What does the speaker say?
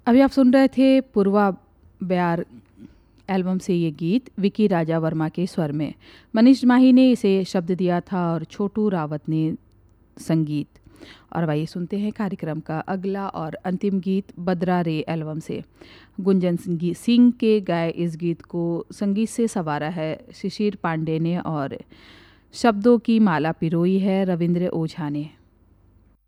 अभी आप सुन रहे थे पूर्वा ब्यार एल्बम से ये गीत विकी राजा वर्मा के स्वर में। मनीष माही ने इसे शब्द दिया था और छोटू रावत ने संगीत। और आइए सुनते हैं कार्यक्रम का अगला और अंतिम गीत बद्रा रे एल्बम से। गुंजन सिंह के गाए इस गीत को संगीत से संवारा है शिशिर पांडे ने और शब्दों की माला पिरोई है रविंद्र ओझा ने।